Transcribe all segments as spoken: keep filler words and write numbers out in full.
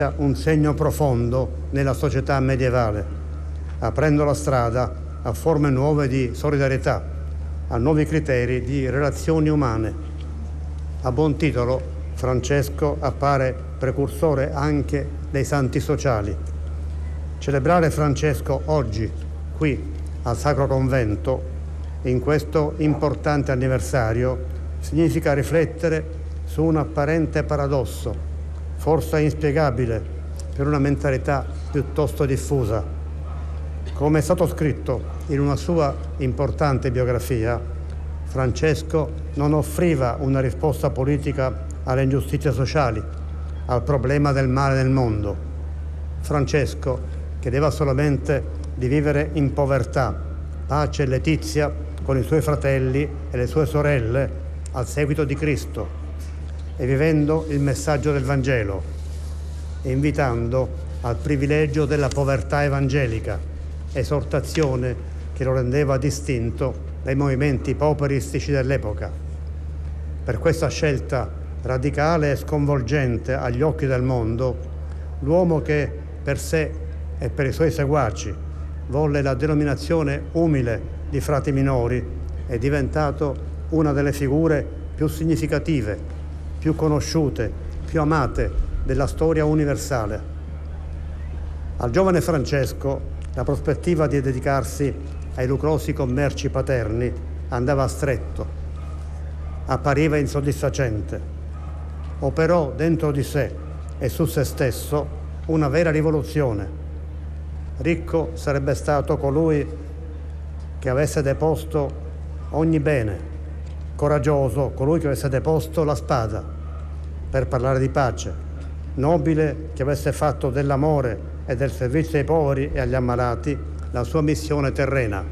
un segno profondo nella società medievale, aprendo la strada a forme nuove di solidarietà, a nuovi criteri di relazioni umane. A buon titolo, Francesco appare precursore anche dei santi sociali. Celebrare Francesco oggi, qui al Sacro Convento, in questo importante anniversario, significa riflettere su un apparente paradosso, forse inspiegabile per una mentalità piuttosto diffusa. Come è stato scritto in una sua importante biografia, Francesco non offriva una risposta politica alle ingiustizie sociali, al problema del male nel mondo. Francesco chiedeva solamente di vivere in povertà, pace e letizia con i suoi fratelli e le sue sorelle al seguito di Cristo, e vivendo il messaggio del Vangelo, e invitando al privilegio della povertà evangelica, esortazione che lo rendeva distinto dai movimenti pauperistici dell'epoca. Per questa scelta radicale e sconvolgente agli occhi del mondo, l'uomo che per sé e per i suoi seguaci volle la denominazione umile di frati minori è diventato una delle figure più significative, più conosciute, più amate della storia universale. Al giovane Francesco la prospettiva di dedicarsi ai lucrosi commerci paterni andava a stretto, appariva insoddisfacente. Operò dentro di sé e su se stesso una vera rivoluzione. Ricco sarebbe stato colui che avesse deposto ogni bene, coraggioso colui che avesse deposto la spada per parlare di pace, nobile che avesse fatto dell'amore e del servizio ai poveri e agli ammalati la sua missione terrena.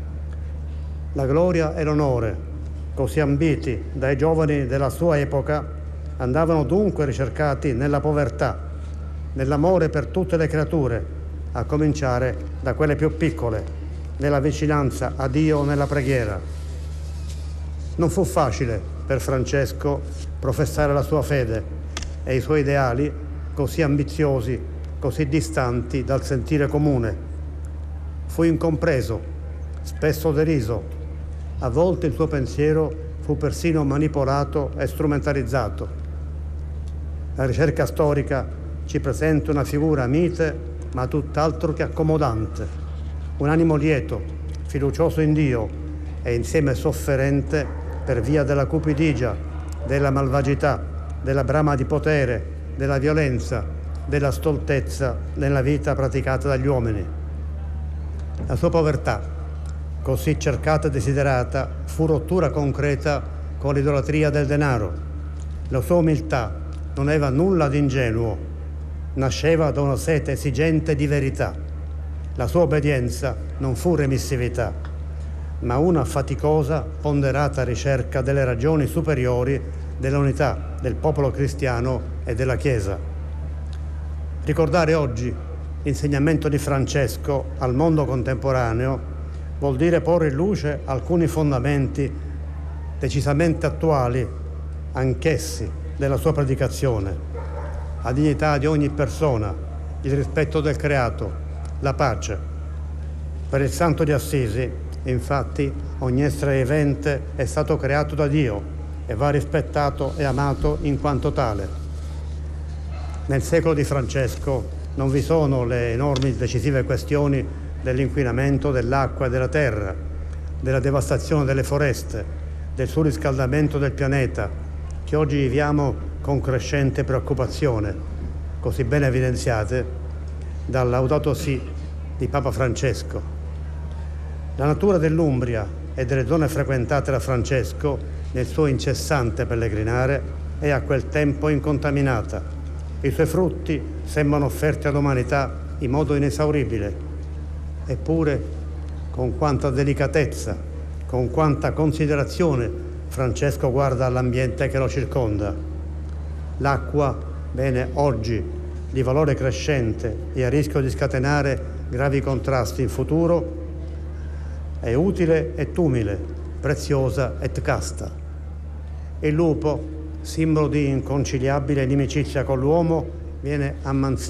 La gloria e l'onore, così ambiti dai giovani della sua epoca, andavano dunque ricercati nella povertà, nell'amore per tutte le creature, a cominciare da quelle più piccole, nella vicinanza a Dio nella preghiera. Non fu facile per Francesco professare la sua fede e i suoi ideali così ambiziosi, così distanti dal sentire comune. Fu incompreso, spesso deriso. A volte il suo pensiero fu persino manipolato e strumentalizzato. La ricerca storica ci presenta una figura mite, ma tutt'altro che accomodante. Un animo lieto, fiducioso in Dio e insieme sofferente per via della cupidigia, della malvagità, della brama di potere, della violenza, della stoltezza nella vita praticata dagli uomini. La sua povertà, così cercata e desiderata, fu rottura concreta con l'idolatria del denaro. La sua umiltà non aveva nulla di ingenuo, nasceva da una sete esigente di verità. La sua obbedienza non fu remissività, ma una faticosa, ponderata ricerca delle ragioni superiori dell'unità del popolo cristiano e della Chiesa. Ricordare oggi l'insegnamento di Francesco al mondo contemporaneo vuol dire porre in luce alcuni fondamenti decisamente attuali, anch'essi, della sua predicazione: la dignità di ogni persona, il rispetto del creato, la pace. Per il Santo di Assisi, infatti, ogni essere vivente è stato creato da Dio e va rispettato e amato in quanto tale. Nel secolo di Francesco non vi sono le enormi decisive questioni dell'inquinamento dell'acqua e della terra, della devastazione delle foreste, del surriscaldamento del pianeta, che oggi viviamo con crescente preoccupazione, così ben evidenziate dal Laudato Si di Papa Francesco. La natura dell'Umbria e delle zone frequentate da Francesco nel suo incessante pellegrinare è a quel tempo incontaminata. I suoi frutti sembrano offerti all'umanità in modo inesauribile. Eppure, con quanta delicatezza, con quanta considerazione Francesco guarda all'ambiente che lo circonda. L'acqua, bene oggi, di valore crescente e a rischio di scatenare gravi contrasti in futuro, è utile et umile, preziosa et casta. Il lupo, simbolo di inconciliabile inimicizia con l'uomo, viene ammansito